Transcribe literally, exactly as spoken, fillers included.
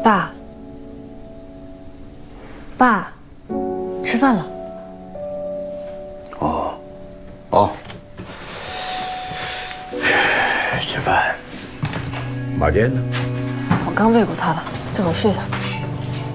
爸，爸，吃饭了。 哦，哦，吃饭。马坚呢？ 我刚喂过他了，这会儿睡下。